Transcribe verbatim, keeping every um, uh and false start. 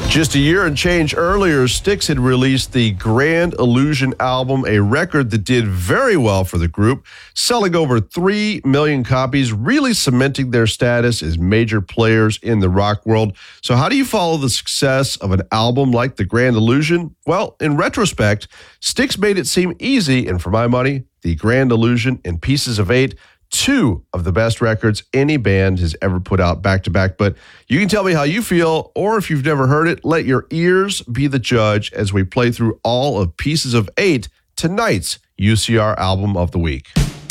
Just a year and change earlier, Styx had released the Grand Illusion album, a record that did very well for the group, selling over three million copies, really cementing their status as major players in the rock world. So how do you follow the success of an album like the Grand Illusion? Well, in retrospect, Styx made it seem easy, and for my money, the Grand Illusion and Pieces of Eight, two of the best records any band has ever put out back-to-back. But you can tell me how you feel, or if you've never heard it, let your ears be the judge as we play through all of Pieces of Eight, tonight's U C R Album of the Week.